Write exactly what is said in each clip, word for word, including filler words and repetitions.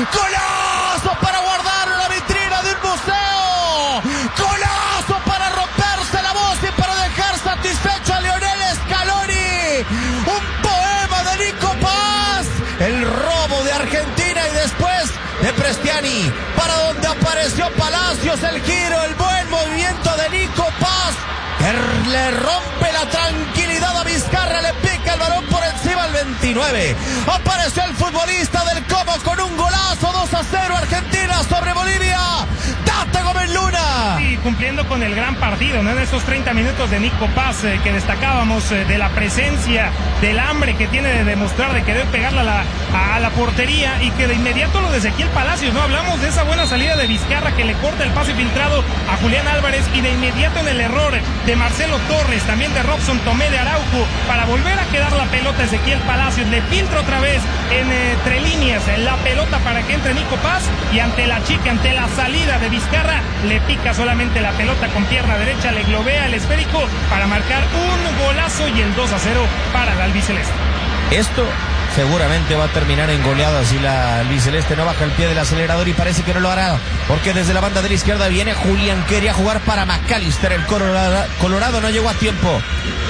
¡Golazo para guardar en la vitrina de un museo! ¡Golazo para romperse la voz y para dejar satisfecho a Lionel Scaloni! ¡Un poema de Nico Paz! El robo de Argentina y después de Prestiani, para donde apareció Palacios, el giro, el buen movimiento de Nico Paz, que le rompe la tranquilidad a Vizcarra, le pica el balón por encima al veintinueve. Apareció el futbolista del Como con un golazo, dos a cero Argentina sobre Bolivia. Tate Gómez Luna. Sí, cumpliendo con el gran partido, ¿no? En esos treinta minutos de Nico Paz, eh, que destacábamos eh, de la presencia, del hambre que tiene de demostrar, de querer pegarla a la, a, a la portería, y que de inmediato lo de Ezequiel Palacios, ¿no? Hablamos de esa buena salida de Vizcarra que le corta el pase filtrado a Julián Álvarez, y de inmediato en el error de Marcelo Torres, también de Robson Tomé, de Araujo, para volver a quedar la pelota a Ezequiel Palacios, le filtra otra vez entre líneas la pelota para que entre Nico Paz, y ante la chica, ante la salida de Vizcarra, le pica solamente la pelota con pierna derecha, le globea el esférico para marcar un golazo y el dos a cero para la albiceleste. Esto seguramente va a terminar en goleada si la albiceleste no baja el pie del acelerador, y parece que no lo hará, porque desde la banda de la izquierda viene Julián, quería jugar para McAllister, el Colorado, Colorado no llegó a tiempo,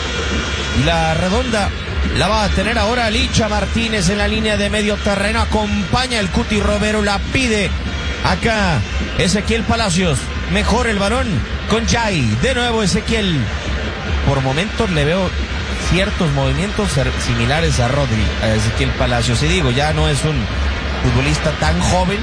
y la redonda la va a tener ahora Licha Martínez en la línea de medio terreno, acompaña el Cuti Romero, la pide acá Ezequiel Palacios, mejor el balón con Jai, de nuevo Ezequiel, por momentos le veo ciertos movimientos similares a Rodri, a Ezequiel Palacios, y digo, ya no es un futbolista tan joven,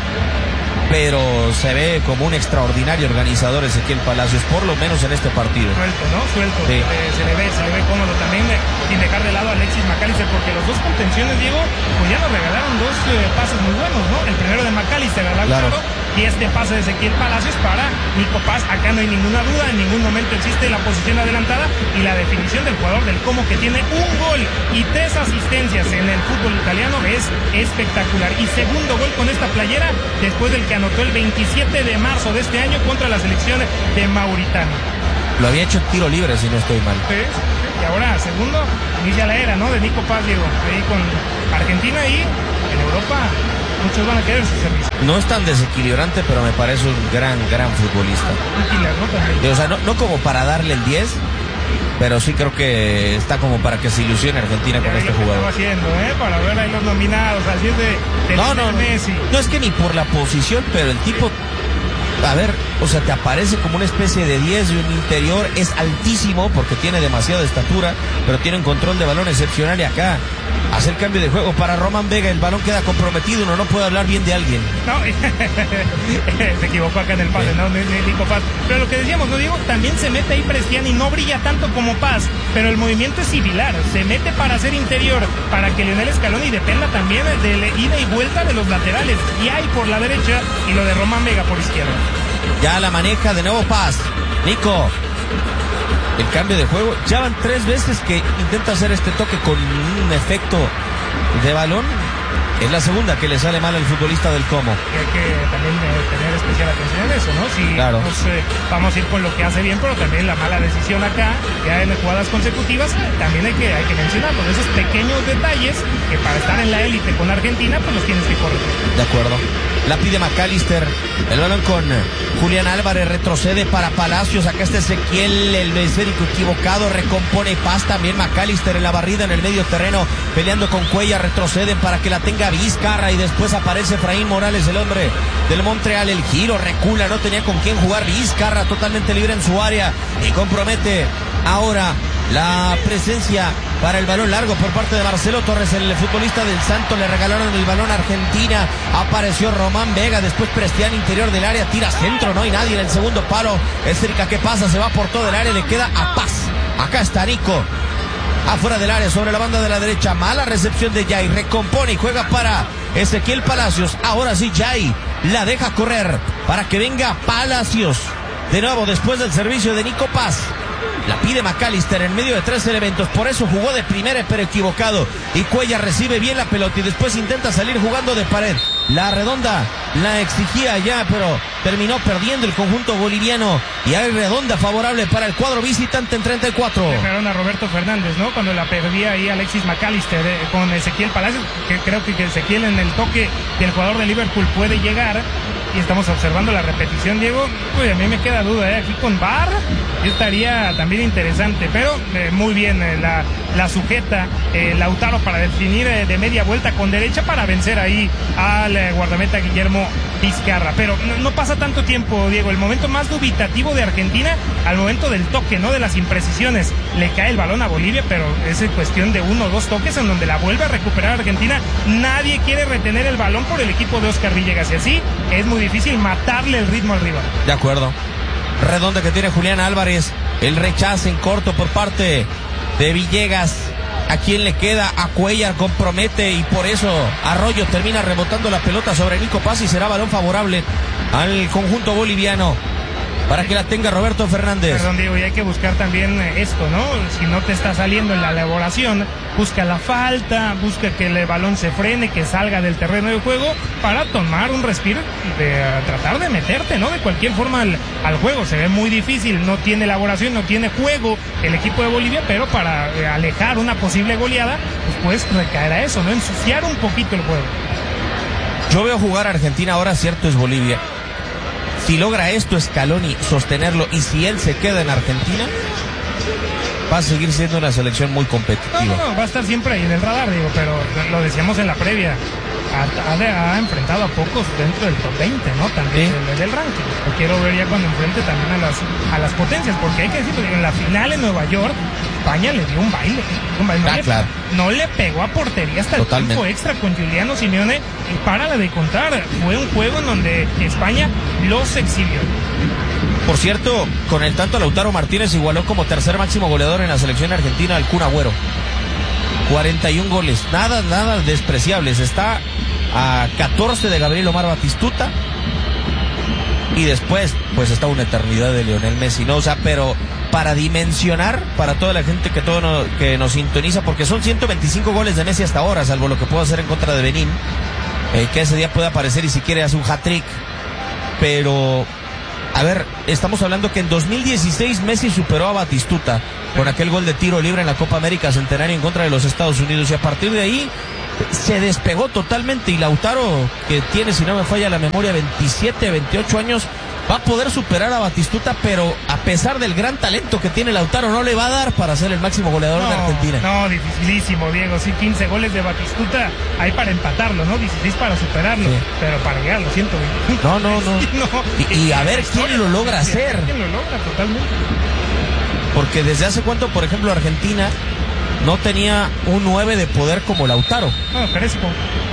pero se ve como un extraordinario organizador Ezequiel Palacios, por lo menos en este partido. Suelto, ¿no? Suelto, sí. se, le, se le ve, se le ve cómodo también, eh, sin dejar de lado a Alexis McAllister, porque los dos contenciones, Diego, pues ya nos regalaron dos eh, pases muy buenos, ¿no? El primero de McAllister al claro. y este pase de Ezequiel Palacios para Nico Paz. Acá no hay ninguna duda, en ningún momento existe la posición adelantada, y la definición del jugador del Como, que tiene un gol y tres asistencias en el fútbol italiano, es espectacular, y segundo gol con esta playera después del que anotó el veintisiete de marzo de este año contra la selección de Mauritania. Lo había hecho en tiro libre, si no estoy mal. Sí, y ahora segundo inicia la era, ¿no? De Nico Paz, Diego, ahí con Argentina, y en Europa muchos van a querer su servicio. No es tan desequilibrante, pero me parece un gran, gran futbolista. Un killer, ¿no? También. O sea, no, no como para darle el diez, pero sí creo que está como para que se ilusione Argentina con este jugador. Lo haciendo, ¿eh? Para ver ahí los nominados, así es de, de no, no, Messi. No es que ni por la posición, pero el tipo, a ver, o sea, te aparece como una especie de diez de un interior, es altísimo porque tiene demasiada estatura, pero tiene un control de balón excepcional, y acá hace el cambio de juego para Román Vega, el balón queda comprometido, uno no puede hablar bien de alguien. No, se equivocó acá en el pase, sí. ¿No? Nico Paz. Pero lo que decíamos, ¿no, Diego? También se mete ahí Prestiani, no brilla tanto como Paz, pero el movimiento es similar, se mete para hacer interior, para que Lionel Scaloni dependa también de la ida y vuelta de los laterales, y hay por la derecha, y lo de Román Vega por izquierda. Ya la maneja de nuevo Paz, Nico, el cambio de juego, ya van tres veces que intenta hacer este toque con un efecto de balón, es la segunda que le sale mal al futbolista del Como. Y hay que también eh, tener especial atención en eso, ¿no? Si claro. nos, eh, vamos a ir con lo que hace bien, pero también la mala decisión acá, ya en jugadas consecutivas, también hay que, hay que mencionarlo, esos pequeños detalles que para estar en la élite con Argentina, pues los tienes que corregir. De acuerdo. La pide McAllister, el balón con Julián Álvarez, retrocede para Palacios, acá está Ezequiel, el esférico equivocado, recompone Paz, también McAllister en la barrida en el medio terreno, peleando con Cuellar, retroceden para que la tenga Vizcarra, y después aparece Efraín Morales, el hombre del Montreal, el giro, recula, no tenía con quién jugar, Vizcarra totalmente libre en su área, y compromete ahora la presencia para el balón largo por parte de Marcelo Torres, el futbolista del Santos. Le regalaron el balón a Argentina, apareció Román Vega, después Prestiani, interior del área, tira centro, no hay nadie en el segundo palo, es cerca, ¿qué pasa? Se va por todo el área, le queda a Paz, acá está Nico, afuera del área, sobre la banda de la derecha, mala recepción de Jai, recompone y juega para Ezequiel Palacios, ahora sí Jai la deja correr para que venga Palacios, de nuevo después del servicio de Nico Paz, La pide McAllister en medio de tres elementos. Por eso jugó de primera pero equivocado. Y Cuellar recibe bien la pelota y después intenta salir jugando de pared. La redonda la exigía ya, pero terminó perdiendo el conjunto boliviano. Y hay redonda favorable para el cuadro visitante en treinta y cuatro. Dejaron a Roberto Fernández, ¿no? Cuando la perdía ahí Alexis McAllister eh, con Ezequiel Palacios, que creo que Ezequiel en el toque del jugador de Liverpool puede llegar. Y estamos observando la repetición, Diego. Pues a mí me queda duda, ¿eh? Aquí con V A R estaría también interesante, pero eh, muy bien eh, la, la sujeta eh, Lautaro para definir eh, de media vuelta con derecha para vencer ahí al eh, guardameta Guillermo Vizcarra. Pero no, no pasa tanto tiempo, Diego. El momento más dubitativo de Argentina, al momento del toque, ¿no? De las imprecisiones, le cae el balón a Bolivia, pero es cuestión de uno o dos toques en donde la vuelve a recuperar Argentina. Nadie quiere retener el balón por el equipo de Oscar Villegas, y así es muy difícil matarle el ritmo al rival. De acuerdo. Redonda que tiene Julián Álvarez. El rechazo en corto por parte de Villegas. ¿A quién le queda? A Cuellar, compromete, y por eso Arroyo termina rebotando la pelota sobre Nico Paz y será balón favorable al conjunto boliviano para que la tenga Roberto Fernández. Perdón, Diego, y hay que buscar también esto, ¿no? Si no te está saliendo en la elaboración, busca la falta, busca que el balón se frene, que salga del terreno de juego para tomar un respiro de uh, tratar de meterte, ¿no? De cualquier forma al, al juego. Se ve muy difícil, no tiene elaboración, no tiene juego el equipo de Bolivia, pero para eh, alejar una posible goleada, pues puedes recaer a eso, ¿no? Ensuciar un poquito el juego. Yo veo jugar a Argentina ahora, cierto es Bolivia. Si logra esto Scaloni sostenerlo, y si él se queda en Argentina, va a seguir siendo una selección muy competitiva. No, no, no, va a estar siempre ahí en el radar, digo, pero lo decíamos en la previa. Ha, ha, ha enfrentado a pocos dentro del top veinte, ¿no? También ¿sí? del, del ranking. Lo quiero ver ya cuando enfrente también a las, a las potencias, porque hay que decirlo, en la final en Nueva York, España le dio un baile. Un baile. No, ah, le, claro. no le pegó a portería hasta Totalmente. el tiempo extra con Giuliano Simeone, y párala de contar. Fue un juego en donde España los exhibió. Por cierto, con el tanto Lautaro Martínez igualó como tercer máximo goleador en la selección argentina al Kun Agüero. cuarenta y un goles, nada, nada despreciables. Está a catorce de Gabriel Omar Batistuta. Y después, pues está una eternidad de Lionel Messi, ¿no? O sea, pero para dimensionar, para toda la gente que todo no, que nos sintoniza, porque son ciento veinticinco goles de Messi hasta ahora, salvo lo que puedo hacer en contra de Benín, eh, que ese día puede aparecer y si quiere hace un hat-trick. Pero, a ver, estamos hablando que en dos mil dieciséis Messi superó a Batistuta con aquel gol de tiro libre en la Copa América Centenario en contra de los Estados Unidos, y a partir de ahí se despegó totalmente, y Lautaro, que tiene, si no me falla la memoria, veintisiete, veintiocho años, va a poder superar a Batistuta, pero a pesar del gran talento que tiene Lautaro, no le va a dar para ser el máximo goleador no, de Argentina. No, dificilísimo, Diego. Sí, quince goles de Batistuta hay para empatarlo, ¿no? dieciséis para superarlo, sí. Pero para llegarlo, ciento veinticinco. No, no, no. no. Y, y a ver quién lo logra hacer. ¿Quién lo logra totalmente? Porque desde hace cuánto, por ejemplo, Argentina no tenía un nueve de poder como Lautaro. No, Crespo.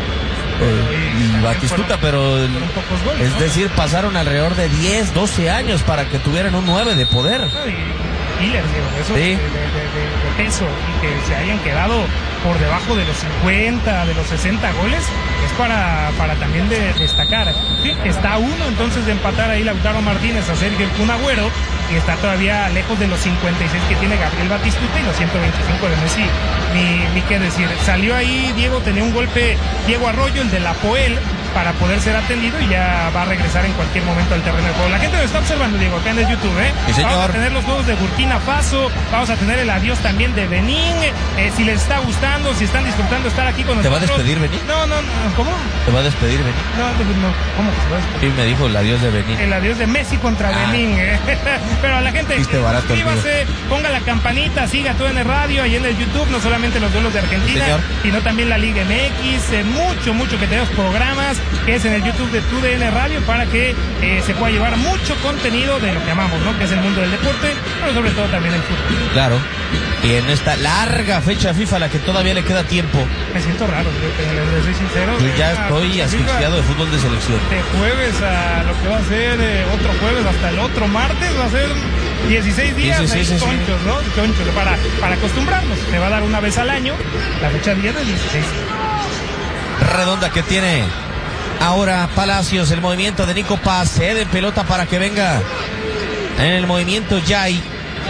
Eh, y Batistuta, pero goles, es ¿no? decir, pasaron alrededor de diez, doce años para que tuvieran un nueve de poder. No, y killers, digo, eso sí. de, de, de, de peso, y que se hayan quedado por debajo de los cincuenta, de los sesenta goles, es para, para también de, destacar. Sí, está a uno entonces de empatar ahí Lautaro Martínez a Sergio el Kun Agüero, y está todavía lejos de los cincuenta y seis que tiene Gabriel Batistuta y los ciento veinticinco de Messi. Ni, ni qué decir. Salió ahí Diego, tenía un golpe Diego Arroyo, el de la Poel, para poder ser atendido, y ya va a regresar en cualquier momento al terreno de juego. La gente lo está observando, Diego, acá en el YouTube, ¿eh? Sí, señor. Vamos a tener los juegos de Burkina Faso, vamos a tener el adiós también de Benín. Eh, si les está gustando, si están disfrutando estar aquí con nosotros. ¿Te va a despedir Benín? No, no, no, ¿cómo? ¿Te va a despedir Benín? No, no, ¿cómo que se va a despedir? Sí, me dijo el adiós de Benín. El adiós de Messi contra ah. Benín, ¿eh? Pero a la gente, suscríbase, ponga la campanita, siga T U D N Radio ahí en el YouTube, no solamente los duelos de Argentina, señor, sino también la Liga M X, eh, mucho, mucho que tenemos programas, que es en el YouTube de T U D N Radio, para que eh, se pueda llevar mucho contenido de lo que amamos, ¿no? Que es el mundo del deporte, pero sobre todo también el fútbol. Claro. Y en esta larga fecha FIFA a la que todavía le queda tiempo. Me siento raro, le soy sincero. Yo ya estoy asfixiado de fútbol de selección. De jueves a lo que va a ser eh, otro jueves hasta el otro martes, va a ser dieciséis días, sí, sí, sí, chonchos, sí. ¿no? Chonchos, para, para acostumbrarnos. Se va a dar una vez al año, la fecha diez de dieciséis. Redonda que tiene ahora Palacios, el movimiento de Nico Paz, cede pelota para que venga en el movimiento Jai.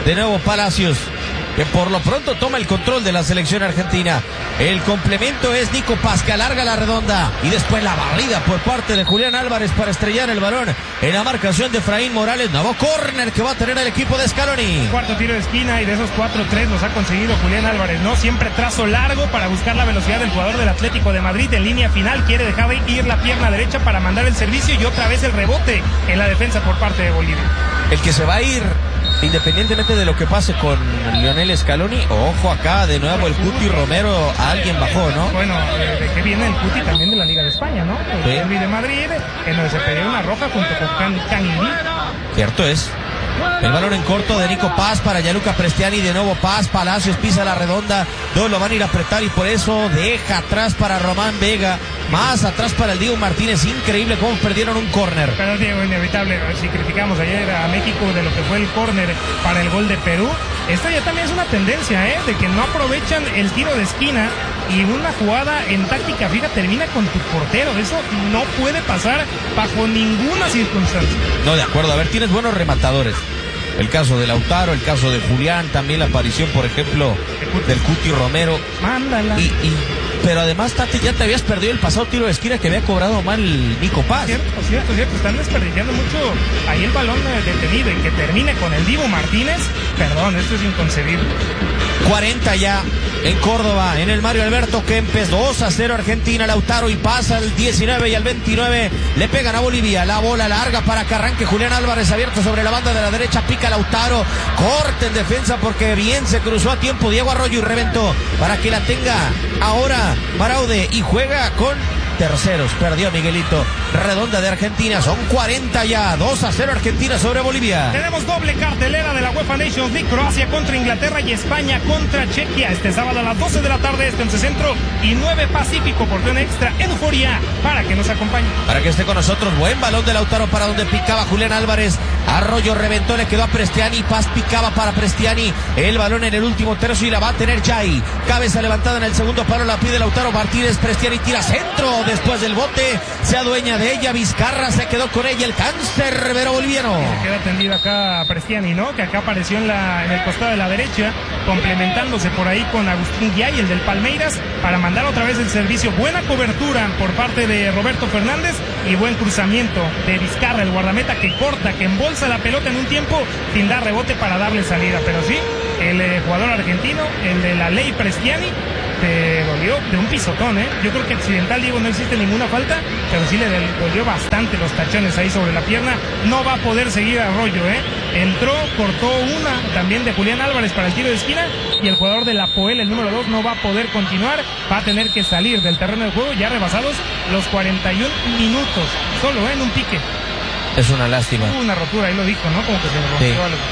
De nuevo Palacios, que por lo pronto toma el control de la selección argentina. El complemento es Nico Paz, que alarga la redonda, y después la barrida por parte de Julián Álvarez para estrellar el balón en la marcación de Efraín Morales. Nuevo córner que va a tener el equipo de Scaloni. Cuarto tiro de esquina, y de esos cuatro, tres los ha conseguido Julián Álvarez, ¿no? Siempre trazo largo para buscar la velocidad del jugador del Atlético de Madrid. En línea final quiere dejar de ir la pierna derecha para mandar el servicio, y otra vez el rebote en la defensa por parte de Bolivia. El que se va a ir, independientemente de lo que pase con Lionel Scaloni, ojo acá de nuevo el Cuti Romero, alguien bajó, ¿no? Bueno, eh, de que viene el Cuti también de la Liga de España, ¿no? El Sí. Derby de Madrid, en donde se pidió una roja junto con Can Canini. Cierto es. El balón en corto de Nico Paz para Gianluca Prestiani, de nuevo Paz, Palacios pisa la redonda, dos lo van a ir a apretar y por eso deja atrás para Román Vega, más atrás para el Diego Martínez. Increíble cómo perdieron un córner. Pero Diego, inevitable, si criticamos ayer a México de lo que fue el córner para el gol de Perú, esta ya también es una tendencia, ¿eh? De que no aprovechan el tiro de esquina, y una jugada en táctica fija termina con tu portero. Eso no puede pasar bajo ninguna circunstancia. No, de acuerdo, a ver, tienes buenos rematadores. El caso de Lautaro, el caso de Julián, también la aparición, por ejemplo, del Cuti Romero. Mándala. Y, y, pero además, Tati, ya te habías perdido el pasado tiro de esquina que había cobrado mal Nico Paz. Cierto, cierto, cierto. Están desperdiciando mucho ahí el balón detenido, y que termine con el Divo Martínez. Perdón, esto es inconcebible. cuarenta ya en Córdoba, en el Mario Alberto Kempes, dos a cero Argentina. Lautaro y pasa al diecinueve y al veintinueve le pegan a Bolivia. La bola larga para que arranque Julián Álvarez, abierto sobre la banda de la derecha, pica Lautaro, corte en defensa porque bien se cruzó a tiempo Diego Arroyo y reventó para que la tenga ahora Maraude, y juega con terceros. Perdió Miguelito. Redonda de Argentina, son cuarenta ya, dos a cero Argentina sobre Bolivia. Tenemos doble cartelera de la UEFA Nations League: Croacia contra Inglaterra y España contra Chequia, este sábado a las doce de la tarde, este once Centro y nueve Pacífico, por un extra en Euforia, para que nos acompañe. Para que esté con nosotros, buen balón de Lautaro para donde picaba Julián Álvarez. Arroyo reventó, le quedó a Prestiani, Paz picaba para Prestiani, el balón en el último tercio y la va a tener Jai. Cabeza levantada en el segundo palo, la pide Lautaro Martínez, Prestiani tira centro, después del bote, se adueña de ella Vizcarra, se quedó con ella el cáncer pero boliviano. Se queda tendido acá Prestiani, ¿no? Que acá apareció en, la, en el costado de la derecha, complementándose por ahí con Agustín Yay, el del Palmeiras, para mandar otra vez el servicio. Buena cobertura por parte de Roberto Fernández y buen cruzamiento de Vizcarra, el guardameta, que corta, que embolsa la pelota en un tiempo sin dar rebote para darle salida. Pero sí, el eh, jugador argentino, el de la ley Prestiani, te dolió de un pisotón, ¿eh? Yo creo que accidental, Diego, no existe ninguna falta, pero sí le dolió bastante los tachones ahí sobre la pierna. No va a poder seguir Arroyo, ¿eh? Entró, cortó una también de Julián Álvarez para el tiro de esquina, y el jugador de la Poel, el número dos, no va a poder continuar, va a tener que salir del terreno de juego, ya rebasados los cuarenta y un minutos, solo, ¿eh? En un pique. Es una lástima. Hubo una rotura, ahí lo dijo, ¿no? Como que se le rompió Sí. algo.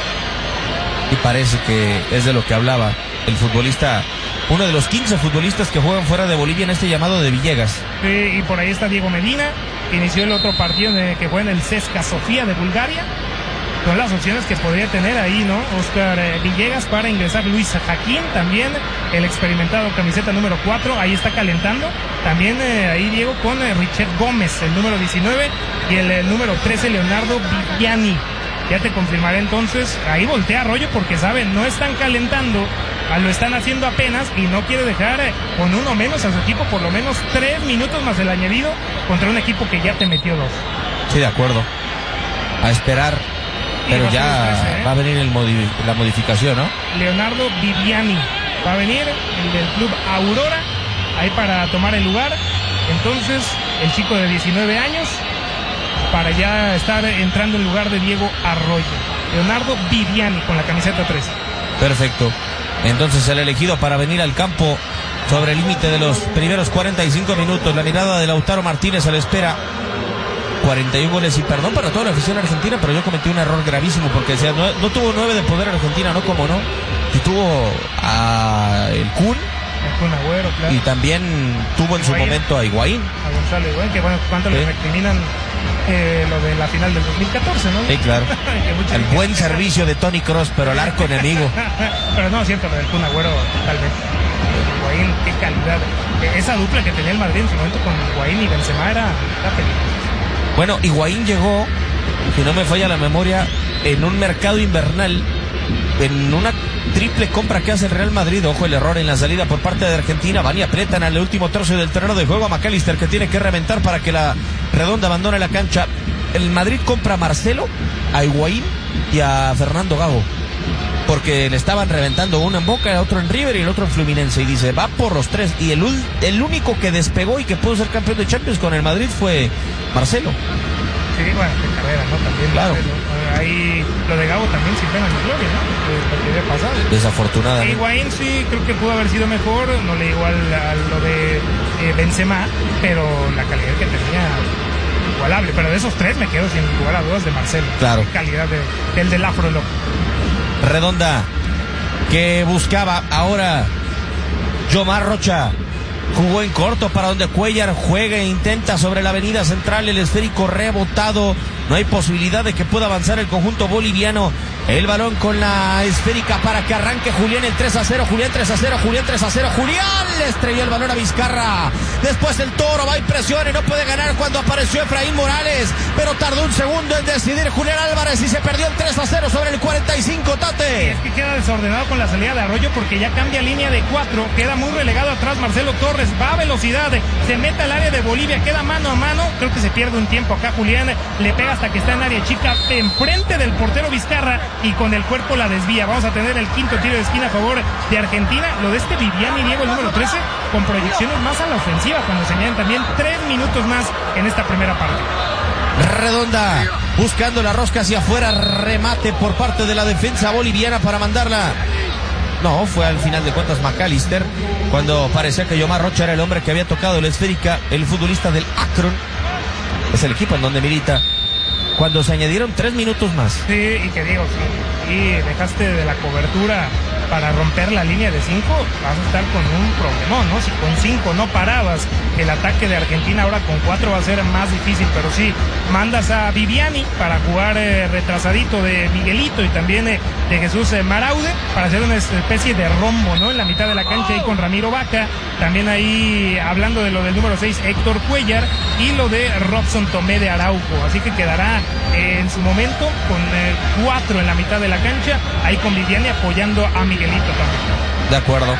Y parece que es de lo que hablaba el futbolista, uno de los quince futbolistas que juegan fuera de Bolivia en este llamado de Villegas. Sí, y por ahí está Diego Medina, que inició el otro partido de, que juega en el C S K A Sofía de Bulgaria. Son las opciones que podría tener ahí, ¿no? Oscar eh, Villegas para ingresar. Luis Jaquín también, el experimentado camiseta número cuatro, ahí está calentando. También eh, ahí Diego con eh, Richard Gómez, el número diecinueve, y el, el número trece, Leonardo Viviani. Ya te confirmaré entonces, ahí voltea Arroyo porque saben, no están calentando, lo están haciendo apenas, y no quiere dejar eh, con uno menos a su equipo, por lo menos tres minutos más el añadido contra un equipo que ya te metió dos. Sí, de acuerdo. A esperar, pero va a ya ser ese, ¿eh? va a venir el modi- la modificación, ¿no? Leonardo Viviani va a venir, el del club Aurora, ahí para tomar el lugar. Entonces, el chico de diecinueve años, para ya estar entrando en lugar de Diego Arroyo. Leonardo Viviani con la camiseta tres. Perfecto. Entonces el elegido para venir al campo sobre el límite de los primeros cuarenta y cinco minutos. La mirada de Lautaro Martínez a la espera. cuarenta y uno goles, y perdón para toda la afición argentina, pero yo cometí un error gravísimo porque decía, no, no tuvo nueve de poder Argentina, no, como no. Y tuvo a el Kun. El Kun Agüero, claro. Y también tuvo en su Higuaín. momento a Higuaín. A Gonzalo Higuaín, que bueno, cuánto Sí. le recriminan eh, lo de la final del dos mil catorce, ¿no? Sí, claro. Que mucha El gente- buen servicio de Toni Kroos, pero el arco enemigo. Pero no, cierto, lo del Kun Agüero, totalmente. Higuaín, qué calidad. Eh, Esa dupla que tenía el Madrid en su momento con Higuaín y Benzema era, era peligrosa. Bueno, Higuaín llegó, si no me falla la memoria, en un mercado invernal en una triple compra que hace el Real Madrid. Ojo el error en la salida por parte de Argentina. Van y apretan al último tercio del terreno de juego a McAllister, que tiene que reventar para que la Redonda abandone la cancha. El Madrid compra a Marcelo, a Higuaín y a Fernando Gago, porque le estaban reventando uno en Boca, el otro en River y el otro en Fluminense, y dice, va por los tres, y el, el único que despegó y que pudo ser campeón de Champions con el Madrid fue Marcelo. Sí, bueno, de carrera, ¿no? También. Claro. Marcelo. Ahí lo de Gago también sin pena ni gloria, ¿no? Lo que había pasado. Desafortunadamente. Higuaín sí, creo que pudo haber sido mejor, no le igual a lo de eh, Benzema, pero la calidad que tenía igualable. Pero de esos tres me quedo sin lugar a dudas de Marcelo. Claro. La calidad de, del del afro loco. Redonda, que buscaba ahora Yomar Rocha, jugó en corto para donde Cuellar juega e intenta sobre la avenida central, el esférico rebotado, no hay posibilidad de que pueda avanzar el conjunto boliviano. El balón con la esférica para que arranque Julián, el tres a cero, Julián tres a cero, Julián tres a cero, Julián le estrelló el balón a Vizcarra. Después el Toro va y presiona y no puede ganar cuando apareció Efraín Morales, pero tardó un segundo en decidir Julián Álvarez y se perdió el tres a cero sobre el cuarenta y cinco, Tate. Es que queda desordenado con la salida de Arroyo porque ya cambia línea de cuatro, queda muy relegado atrás Marcelo Torres, va a velocidad, se mete al área de Bolivia, queda mano a mano, creo que se pierde un tiempo acá Julián, le pega hasta que está en área chica, enfrente del portero Vizcarra, y con el cuerpo la desvía. Vamos a tener el quinto tiro de esquina a favor de Argentina. Lo de este Viviani Diego, el número trece, con proyecciones más a la ofensiva, cuando se añaden también tres minutos más en esta primera parte. Redonda, buscando la rosca hacia afuera, remate por parte de la defensa boliviana para mandarla. No, fue al final de cuentas McAllister, cuando parecía que Yomar Rocha era el hombre que había tocado la esférica, el futbolista del Akron, es el equipo en donde milita, cuando se añadieron tres minutos más. Sí, y que digo, sí, y dejaste de la cobertura para romper la línea de cinco, vas a estar con un problemón, ¿no? Si con cinco no parabas el ataque de Argentina, ahora con cuatro va a ser más difícil, pero sí, mandas a Viviani para jugar eh, retrasadito de Miguelito y también eh, de Jesús eh, Maraude, para hacer una especie de rombo, ¿no? En la mitad de la cancha ahí con Ramiro Vaca, también ahí hablando de lo del número seis, Héctor Cuellar, y lo de Robson Tomé de Araujo, así que quedará eh, en su momento con eh, cuatro en la mitad de la cancha, ahí con Viviani apoyando a Miguelito también. De acuerdo.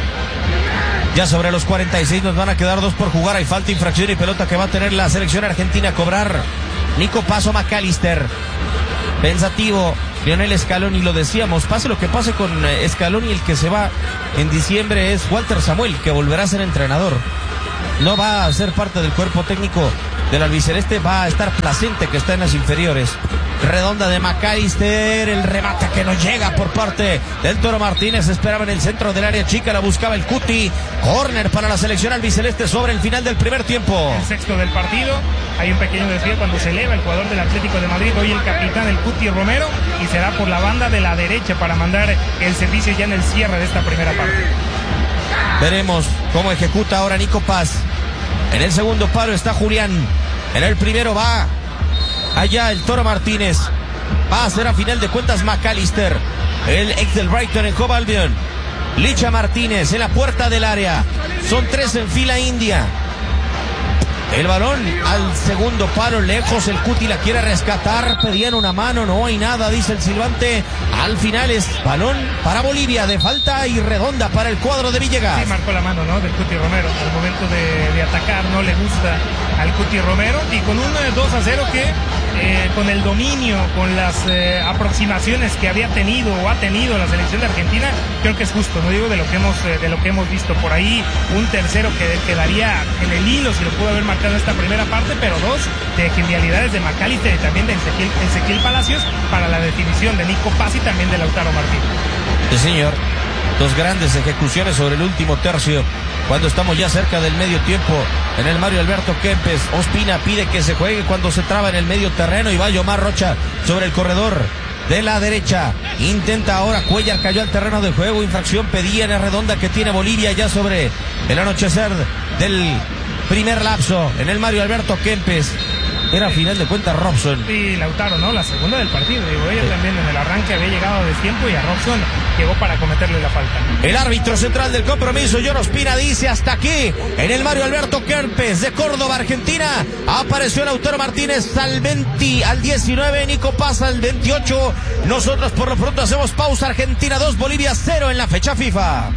Ya sobre los cuarenta y seis nos van a quedar dos por jugar. Hay falta, infracción y pelota que va a tener la selección argentina a cobrar. Nico Paso, McAllister. Pensativo, Lionel Scaloni, lo decíamos. Pase lo que pase con Scaloni, el que se va en diciembre es Walter Samuel, que volverá a ser entrenador. No va a ser parte del cuerpo técnico del albiceleste, va a estar Placente, que está en las inferiores. Redonda de McAllister, el remate que no llega por parte del Toro Martínez, esperaba en el centro del área chica, la buscaba el Cuti. Córner para la selección albiceleste sobre el final del primer tiempo. El sexto del partido, hay un pequeño desvío cuando se eleva el jugador del Atlético de Madrid, hoy el capitán, el Cuti Romero, y será por la banda de la derecha para mandar el servicio ya en el cierre de esta primera parte. Veremos cómo ejecuta ahora Nico Paz. En el segundo palo está Julián. En el primero va allá el Toro Martínez. Va a ser a final de cuentas McAllister, el ex del Brighton en Hove Albion. Licha Martínez en la puerta del área. Son tres en fila india. El balón al segundo palo, lejos, el Cuti la quiere rescatar, pedían una mano, no hay nada, dice el silbante. Al final es balón para Bolivia, de falta y redonda para el cuadro de Villegas. Sí, marcó la mano, ¿no? Del Cuti Romero, al momento de, de atacar, no le gusta al Cuti Romero, y con un dos a cero que eh, con el dominio, con las eh, aproximaciones que había tenido o ha tenido la selección de Argentina, creo que es justo, no digo de lo que hemos eh, de lo que hemos visto por ahí, un tercero que quedaría en el hilo si lo pudo haber marcado en esta primera parte, pero dos de genialidades de McAllister y también de Ezequiel, Ezequiel Palacios para la definición de Nico Paz y también de Lautaro Martínez. Sí, señor. Dos grandes ejecuciones sobre el último tercio, cuando estamos ya cerca del medio tiempo. En el Mario Alberto Kempes, Ospina pide que se juegue cuando se traba en el medio terreno y va Yomar Rocha sobre el corredor de la derecha. Intenta ahora Cuellar, cayó al terreno de juego, infracción pedía en la redonda que tiene Bolivia ya sobre el anochecer del primer lapso. En el Mario Alberto Kempes Era a final de cuentas Robson. Y Lautaro, ¿no? La segunda del partido. Digo, ella sí. También en el arranque había llegado a destiempo y a Robson llegó para cometerle la falta. El árbitro central del compromiso, John Ospina, dice hasta aquí. En el Mario Alberto Kempes de Córdoba, Argentina, apareció Lautaro Martínez al veinte, al diecinueve, Nico Paz al veintiocho. Nosotros por lo pronto hacemos pausa. Argentina dos, Bolivia cero en la fecha FIFA.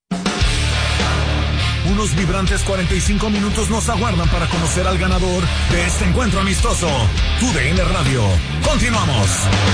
Unos vibrantes cuarenta y cinco minutos nos aguardan para conocer al ganador de este encuentro amistoso. Tu D N Radio. Continuamos.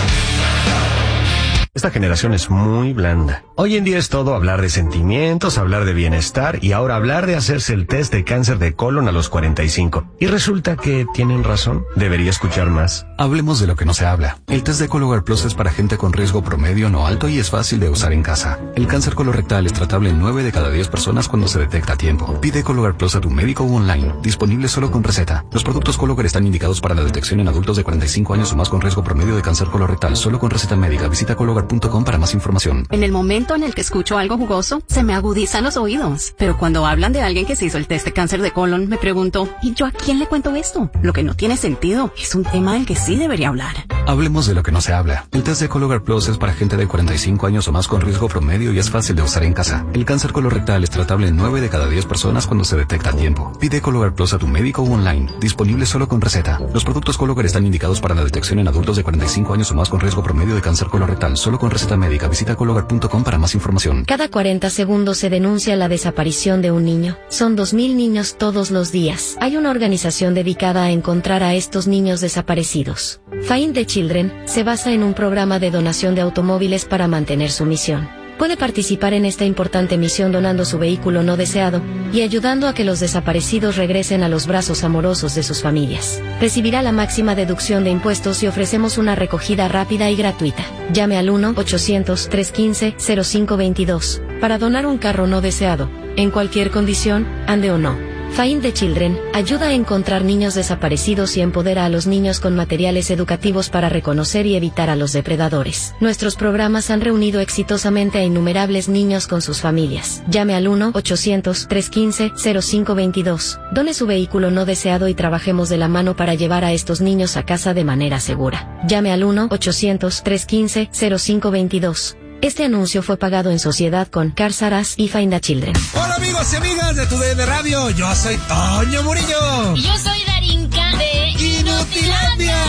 Esta generación es muy blanda. Hoy en día es todo hablar de sentimientos, hablar de bienestar y ahora hablar de hacerse el test de cáncer de colon a los cuarenta y cinco. Y resulta que tienen razón. Debería escuchar más. Hablemos de lo que no se habla. El test de Cologuard Plus es para gente con riesgo promedio no alto y es fácil de usar en casa. El cáncer colorectal es tratable en nueve de cada diez personas cuando se detecta a tiempo. Pide Cologuard Plus a tu médico o online. Disponible solo con receta. Los productos Cologuard están indicados para la detección en adultos de cuarenta y cinco años o más con riesgo promedio de cáncer colorectal. Solo con receta médica. Visita Cologuard punto com para más información. En el momento en el que escucho algo jugoso, se me agudizan los oídos. Pero cuando hablan de alguien que se hizo el test de cáncer de colon, me pregunto, ¿y yo a quién le cuento esto? Lo que no tiene sentido. Es un tema del que sí debería hablar. Hablemos de lo que no se habla. El test de Cologuard Plus es para gente de cuarenta y cinco años o más con riesgo promedio y es fácil de usar en casa. El cáncer colorectal es tratable en nueve de cada diez personas cuando se detecta a tiempo. Pide Cologuard Plus a tu médico o online. Disponible solo con receta. Los productos Cologuard están indicados para la detección en adultos de cuarenta y cinco años o más con riesgo promedio de cáncer colorectal. Solo con receta médica. Visita Cologuard punto com para más información. Cada cuarenta segundos se denuncia la desaparición de un niño. Son dos mil niños todos los días. Hay una organización dedicada a encontrar a estos niños desaparecidos. Find the Children se basa en un programa de donación de automóviles para mantener su misión. Puede participar en esta importante misión donando su vehículo no deseado y ayudando a que los desaparecidos regresen a los brazos amorosos de sus familias. Recibirá la máxima deducción de impuestos y ofrecemos una recogida rápida y gratuita. Llame al uno ochocientos, trescientos quince, cero cinco veintidós para donar un carro no deseado, en cualquier condición, ande o no. Find the Children ayuda a encontrar niños desaparecidos y empodera a los niños con materiales educativos para reconocer y evitar a los depredadores. Nuestros programas han reunido exitosamente a innumerables niños con sus familias. Llame al uno ochocientos, trescientos quince, cero cinco veintidós. Done su vehículo no deseado y trabajemos de la mano para llevar a estos niños a casa de manera segura. Llame al uno ochocientos, trescientos quince, cero cinco veintidós. Este anuncio fue pagado en sociedad con Cars R Us y Find the Children. Hola amigos y amigas de Tu D N Radio, yo soy Toño Murillo. Y yo soy Darinka de Inutilandia.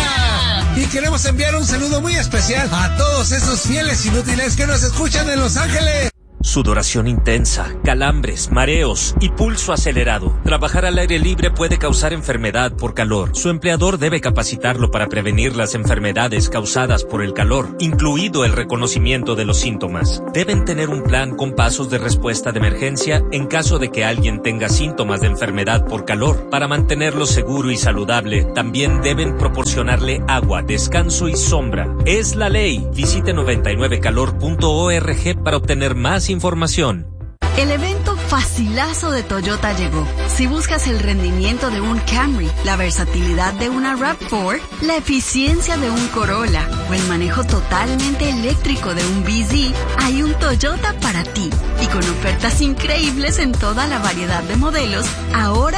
Y queremos enviar un saludo muy especial a todos esos fieles inútiles que nos escuchan en Los Ángeles. Sudoración intensa, calambres, mareos y pulso acelerado. Trabajar al aire libre puede causar enfermedad por calor. Su empleador debe capacitarlo para prevenir las enfermedades causadas por el calor, incluido el reconocimiento de los síntomas. Deben tener un plan con pasos de respuesta de emergencia en caso de que alguien tenga síntomas de enfermedad por calor. Para mantenerlo seguro y saludable, también deben proporcionarle agua, descanso y sombra. Es la ley. Visite noventa y nueve calor punto org para obtener más información. El evento facilazo de Toyota llegó. Si buscas el rendimiento de un Camry, la versatilidad de una RAV cuatro, la eficiencia de un Corolla o el manejo totalmente eléctrico de un B Z, hay un Toyota para ti. Y con ofertas increíbles en toda la variedad de modelos, ahora